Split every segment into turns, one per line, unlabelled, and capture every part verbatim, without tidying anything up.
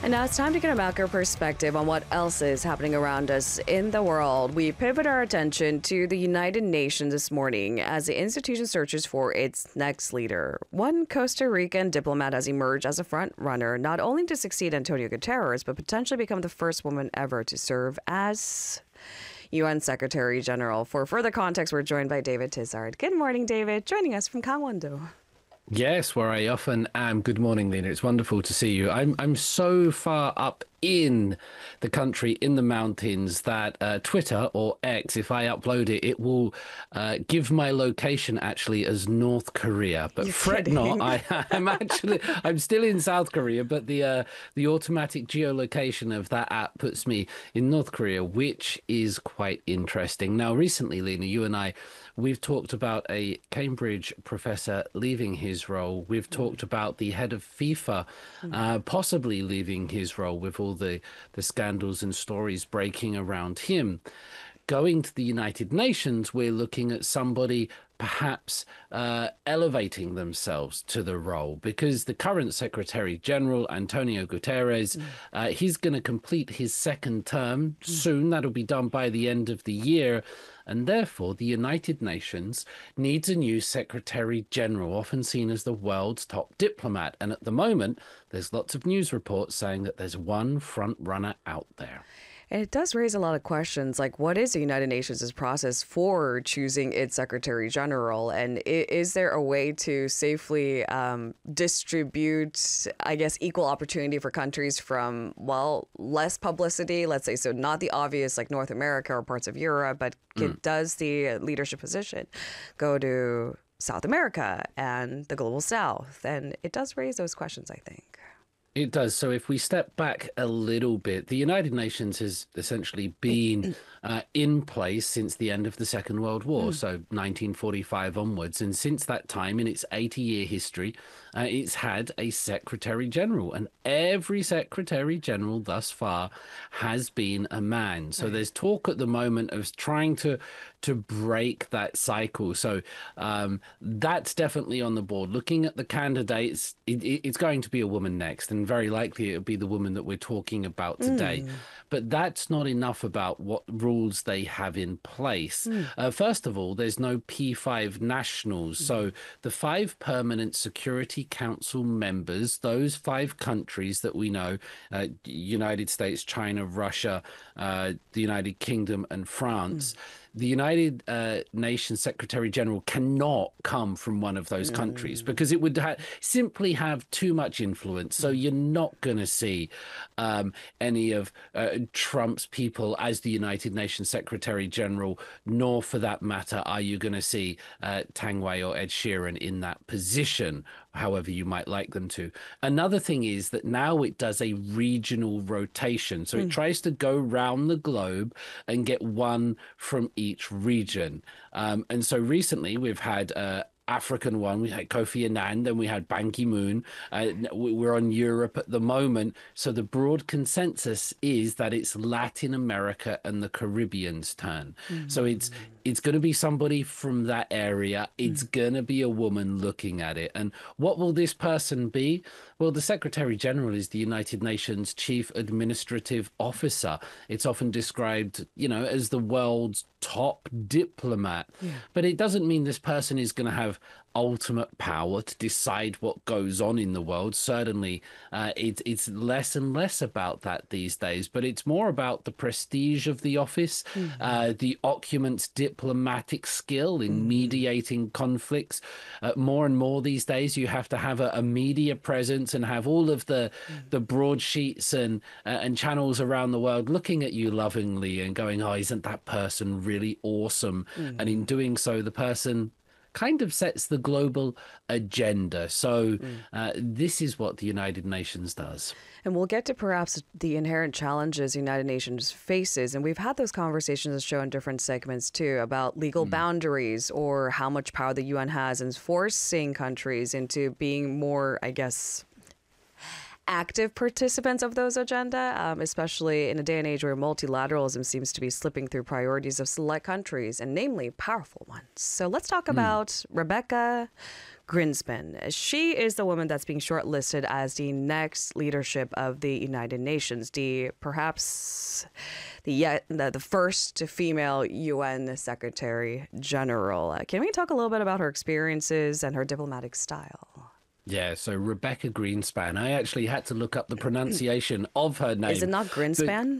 And now it's time to get a macro perspective on what else is happening around us in the world. We pivot our attention to the United Nations this morning as the institution searches for its next leader. One Costa Rican diplomat has emerged as a front runner, not only to succeed Antonio Guterres, but potentially become the first woman ever to serve as U N Secretary General. For further context, we're joined by David Tizard. Good morning, David, joining us from Gangwon-do.
Yes, where I often am. Good morning, Lena. It's wonderful to see you. I'm I'm so far up in the country, in the mountains, that uh, Twitter or X, if I upload it, it will uh, give my location actually as North Korea. But
You're
fret
kidding.
not, I am actually I'm still in South Korea, but the uh, the automatic geolocation of that app puts me in North Korea, which is quite interesting. Now, recently, Lena, you and I, we've talked about a Cambridge professor leaving his role. We've talked about the head of FIFA uh, possibly leaving his role with all the, the scandals and stories breaking around him. Going to the United Nations, we're looking at somebody perhaps uh, elevating themselves to the role, because the current Secretary General, Antonio Guterres, mm. uh, he's going to complete his second term mm. soon. That'll be done by the end of the year. And therefore, the United Nations needs a new Secretary General, often seen as the world's top diplomat. And at the moment, there's lots of news reports saying that there's one front runner out there.
And it does raise a lot of questions, like what is the United Nations' process for choosing its Secretary General? And is there a way to safely um, distribute, I guess, equal opportunity for countries from, well, less publicity, let's say, so not the obvious like North America or parts of Europe, but mm. does the leadership position go to South America and the Global South? And it does raise those questions, I think.
It does. So if we step back a little bit, the United Nations has essentially been uh, in place since the end of the Second World War, mm. so nineteen forty-five onwards. And since that time, in its eighty-year history, uh, it's had a Secretary General. And every Secretary General thus far has been a man. So right. there's talk at the moment of trying to to break that cycle. So um, that's definitely on the board. Looking at the candidates, it, it, it's going to be a woman next, and very likely it'll be the woman that we're talking about today. Mm. But that's not enough about what rules they have in place. Mm. Uh, first of all, there's no P five nationals. Mm. So the five permanent Security Council members, those five countries that we know, uh, United States, China, Russia, uh, the United Kingdom, and France, mm. the United uh, Nations Secretary General cannot come from one of those countries mm. because it would ha- simply have too much influence. So you're not going to see um, any of uh, Trump's people as the United Nations Secretary General, nor for that matter are you going to see uh, Tang Wei or Ed Sheeran in that position, however you might like them to. Another thing is that now it does a regional rotation. So mm. it tries to go round the globe and get one from each region. Um, and so recently we've had uh, African one, we had Kofi Annan, then we had Ban Ki-moon. Uh, we're on Europe at the moment. So the broad consensus is that it's Latin America and the Caribbean's turn. Mm. So it's it's going to be somebody from that area. It's mm. going to be a woman looking at it. And what will this person be? Well, the Secretary General is the United Nations Chief Administrative Officer. It's often described, you know, as the world's top diplomat. Yeah. But it doesn't mean this person is going to have ultimate power to decide what goes on in the world. Certainly, uh, it, it's less and less about that these days, but it's more about the prestige of the office, mm-hmm. uh, the occupant's diplomatic skill in mm-hmm. mediating conflicts. Uh, more and more these days, you have to have a, a media presence and have all of the mm-hmm. the broadsheets and uh, and channels around the world looking at you lovingly and going, oh, isn't that person really awesome? Mm-hmm. And in doing so, the person kind of sets the global agenda. So mm. uh, this is what the United Nations does.
And we'll get to perhaps the inherent challenges the United Nations faces. And we've had those conversations on the show in different segments too, about legal mm. boundaries or how much power the U N has in forcing countries into being more, I guess, active participants of those agenda, um, especially in a day and age where multilateralism seems to be slipping through priorities of select countries, and namely powerful ones. So let's talk mm. about Rebecca Greenspan. She is the woman that's being shortlisted as the next leadership of the United Nations, the perhaps the yet the, the first female U N Secretary General. Uh, can we talk a little bit about her experiences and her diplomatic style?
Yeah, so Rebecca Greenspan. I actually had to look up the pronunciation of her name.
Is it not Greenspan?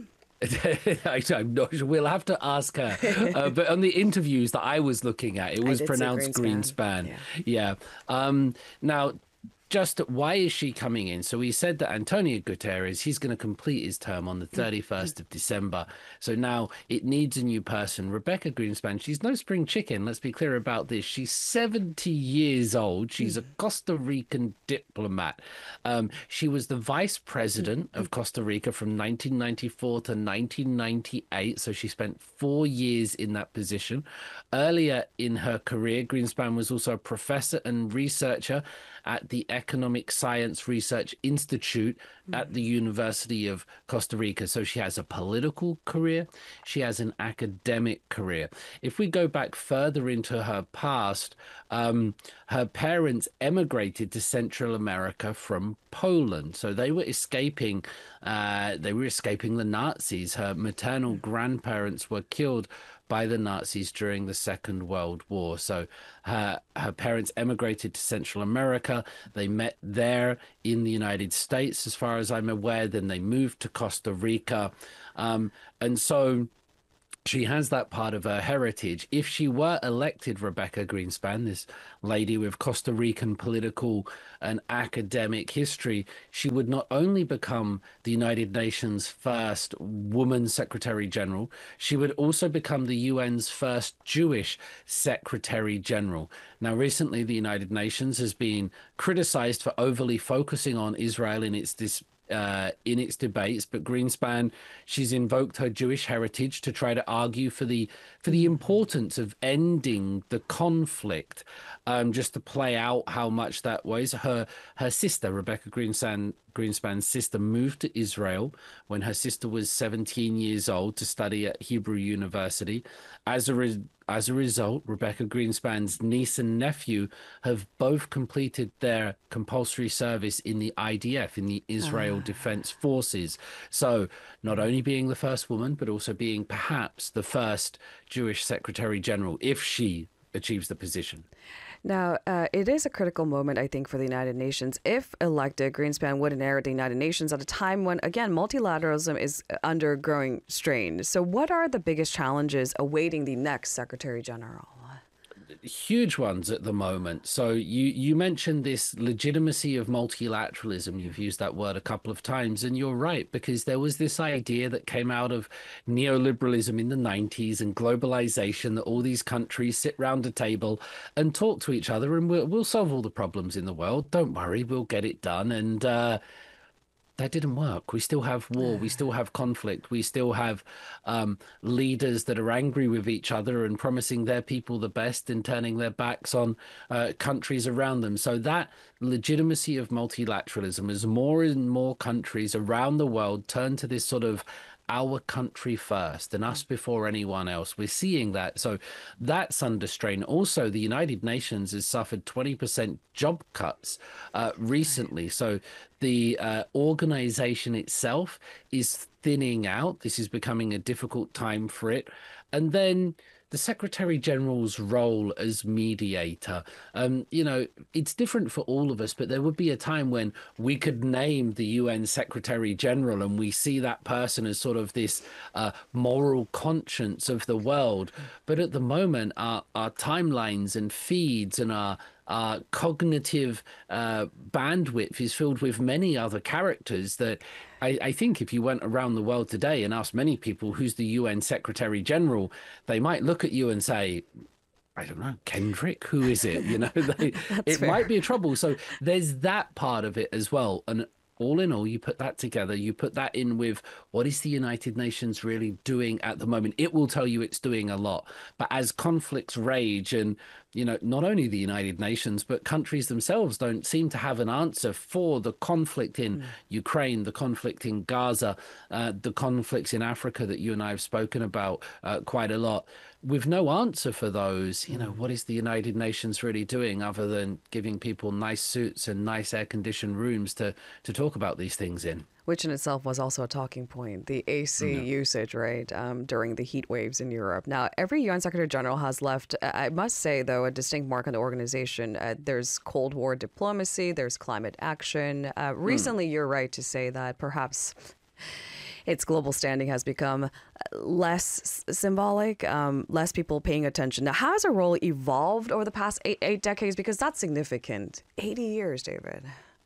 I, I'm not sure. We'll have to ask her. Uh, but on the interviews that I was looking at, it was pronounced Greenspan. Greenspan. Yeah. yeah. Um, now, just why is she coming in? So we said that Antonio Guterres, he's going to complete his term on the thirty-first of December. So now it needs a new person. Rebecca Greenspan, she's no spring chicken. Let's be clear about this. She's seventy years old. She's a Costa Rican diplomat. Um, she was the vice president of Costa Rica from nineteen ninety-four to nineteen ninety-eight. So she spent four years in that position. Earlier in her career, Greenspan was also a professor and researcher at the Economic Science Research Institute at the University of Costa Rica. So she has a political career, she has an academic career. If we go back further into her past, um, her parents emigrated to Central America from Poland. So they were escaping, uh, they were escaping the Nazis. Her maternal grandparents were killed by the Nazis during the Second World War. So her, her parents emigrated to Central America. They met there in the United States, as far as I'm aware. Then they moved to Costa Rica. Um, and so she has that part of her heritage. If she were elected, Rebecca Greenspan, this lady with Costa Rican political and academic history, she would not only become the United Nations' first woman Secretary General, she would also become the U N's first Jewish Secretary General. Now, recently, the United Nations has been criticized for overly focusing on Israel in its dis Uh, in its debates, but Greenspan, she's invoked her Jewish heritage to try to argue for the for the importance of ending the conflict, um, just to play out how much that weighs. Her her sister, Rebecca Greenspan, Greenspan's sister, moved to Israel when her sister was seventeen years old to study at Hebrew University. As a re As a result, Rebecca Greenspan's niece and nephew have both completed their compulsory service in the I D F, in the Israel ah. Defense Forces. So not only being the first woman, but also being perhaps the first Jewish Secretary General, if she achieves the position.
Now, uh, it is a critical moment, I think, for the United Nations. If elected, Greenspan would inherit the United Nations at a time when, again, multilateralism is under growing strain. So what are the biggest challenges awaiting the next Secretary General?
Huge ones at the moment. So you you mentioned this legitimacy of multilateralism. You've used that word a couple of times, and you're right, because there was this idea that came out of neoliberalism in the nineties and globalization, that all these countries sit round a table and talk to each other, and we'll, we'll solve all the problems in the world. Don't worry, we'll get it done. And uh that didn't work. We still have war. We still have conflict. We still have um, leaders that are angry with each other and promising their people the best and turning their backs on uh, countries around them. So that legitimacy of multilateralism, as more and more countries around the world turn to this sort of our country first and us before anyone else, we're seeing that. So that's under strain. Also, the United Nations has suffered twenty percent job cuts uh, recently. So the uh, organization itself is thinning out. This is becoming a difficult time for it. And then the Secretary General's role as mediator, um, you know, it's different for all of us, but there would be a time when we could name the U N Secretary General and we see that person as sort of this uh, moral conscience of the world. But at the moment, our, our timelines and feeds and our Our cognitive uh, bandwidth is filled with many other characters that I, I think if you went around the world today and asked many people who's the U N Secretary General, they might look at you and say, I don't know, Kendrick, who is it? You know, they, it fair. might be a trouble. So there's that part of it as well. And all in all, you put that together, you put that in with what is the United Nations really doing at the moment? It will tell you it's doing a lot. But as conflicts rage and you know, not only the United Nations, but countries themselves don't seem to have an answer for the conflict in mm. Ukraine, the conflict in Gaza, uh, the conflicts in Africa that you and I have spoken about uh, quite a lot. With no answer for those, you know, what is the United Nations really doing other than giving people nice suits and nice air-conditioned rooms to, to talk about these things in?
Which in itself was also a talking point, the A C yeah. usage, right, um, during the heat waves in Europe. Now, every U N Secretary General has left, I must say, though, a distinct mark on the organization. Uh, there's Cold War diplomacy, there's climate action. Uh, recently, mm. you're right to say that perhaps its global standing has become less symbolic, um, less people paying attention. Now, how has a role evolved over the past eight, eight decades? Because that's significant. eighty years, David.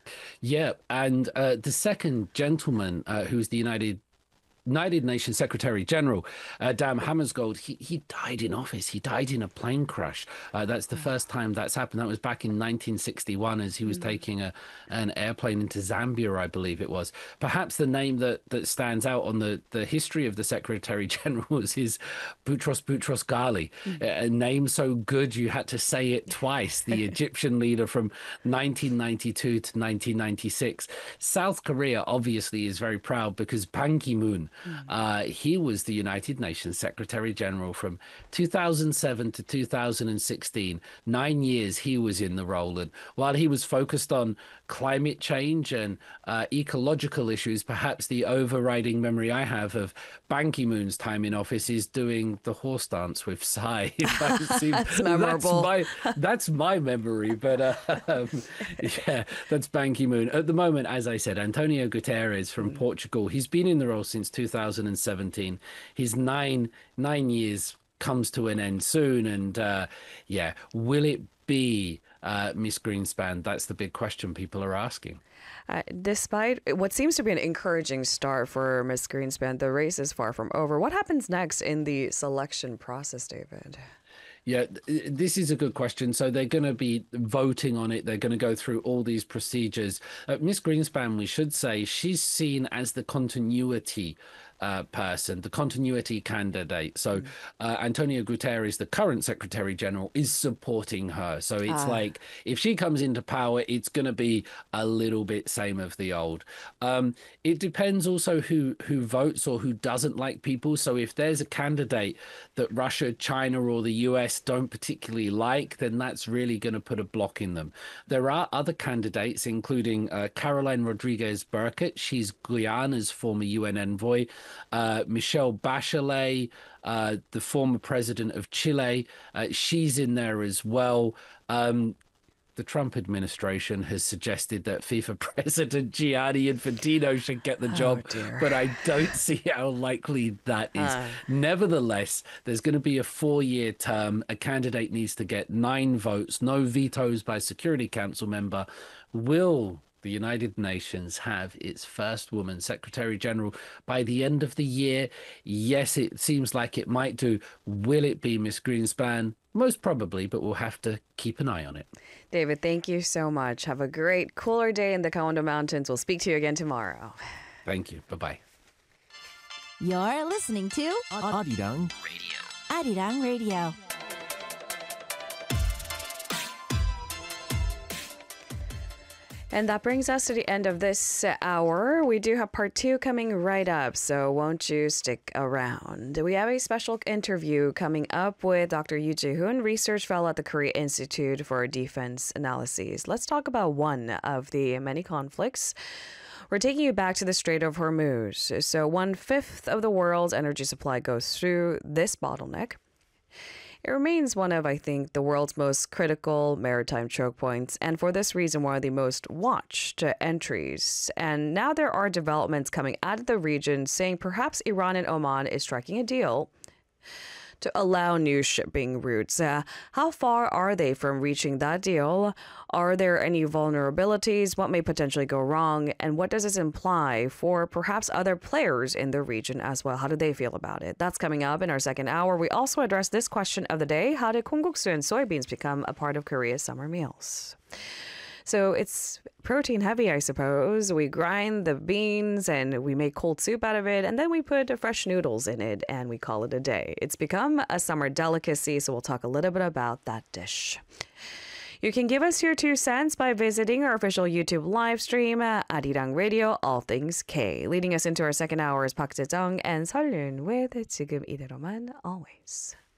Yeah, and uh, the second gentleman, uh, who's the United United Nations Secretary General, uh, Dan Hammarskjöld, he, he died in office. He died in a plane crash. Uh, that's the first time that's happened. That was back in nineteen sixty-one as he was mm. taking a, an airplane into Zambia, I believe it was. Perhaps the name that, that stands out on the, the history of the Secretary Generals is Boutros Boutros Ghali, mm. a, a name so good you had to say it twice. The Egyptian leader from nineteen ninety-two to nineteen ninety-six. South Korea obviously is very proud because Ban Ki-moon, Uh, he was the United Nations Secretary General from two thousand seven to two thousand sixteen. Nine years he was in the role. And while he was focused on climate change and uh, ecological issues, perhaps the overriding memory I have of Ban Ki-moon's time in office is doing the horse dance with Psy.
That's memorable.
That's my, that's my memory. But uh, um, yeah, that's Ban Ki-moon. At the moment, as I said, Antonio Guterres from mm. Portugal, he's been in the role since two thousand seventeen. His nine nine years comes to an end soon, and uh, yeah, will it be uh, Miss Greenspan? That's the big question people are asking.
Uh, despite what seems to be an encouraging start for Miss Greenspan, the race is far from over. What happens next in the selection process, David?
Yeah, this is a good question. So they're going to be voting on it. They're going to go through all these procedures. Uh, Miss Greenspan, we should say, she's seen as the continuity Uh, person, the continuity candidate. So mm. uh, Antonio Guterres, the current Secretary General, is supporting her. So it's ah. like if she comes into power, it's going to be a little bit same of the old. Um, it depends also who who votes or who doesn't like people. So if there's a candidate that Russia, China, or the U S don't particularly like, then that's really going to put a block in them. There are other candidates, including uh, Caroline Rodriguez Burkett. She's Guyana's former U N envoy. Uh, Michelle Bachelet, uh, the former president of Chile, uh, she's in there as well. Um, the Trump administration has suggested that FIFA president Gianni Infantino should get the job,
oh,
but I don't see how likely that is. Uh. Nevertheless, there's going to be a four-year term. A candidate needs to get nine votes, no vetoes by Security Council member. Will the United Nations have its first woman Secretary General by the end of the year? Yes, it seems like it might do. Will it be Miss Greenspan? Most probably, but we'll have to keep an eye on it.
David, thank you so much. Have a great cooler day in the Kaondo Mountains. We'll speak to you again tomorrow.
Thank you. Bye-bye.
You're listening to
Arirang
Radio. Arirang Radio.
And that brings us to the end of this hour. We do have part two coming right up, so won't you stick around? We have a special interview coming up with Doctor Yoo Ji-hoon, research fellow at the Korea Institute for Defense Analyses. Let's talk about one of the many conflicts. We're taking you back to the Strait of Hormuz. So one-fifth of the world's energy supply goes through this bottleneck. It remains one of, I think, the world's most critical maritime choke points, and for this reason, one of the most watched entries. And now there are developments coming out of the region saying perhaps Iran and Oman is striking a deal to allow new shipping routes. Uh, how far are they from reaching that deal? Are there any vulnerabilities? What may potentially go wrong? And what does this imply for perhaps other players in the region as well? How do they feel about it? That's coming up in our second hour. We also address this question of the day: how did kongguksu and soybeans become a part of Korea's summer meals? So it's protein heavy, I suppose. We grind the beans and we make cold soup out of it, and then we put fresh noodles in it and we call it a day. It's become a summer delicacy, so we'll talk a little bit about that dish. You can give us your two cents by visiting our official YouTube live stream at Arirang Radio, All Things K. Leading us into our second hour is Park Je-jung and Seolun with 지금 이대로만 always.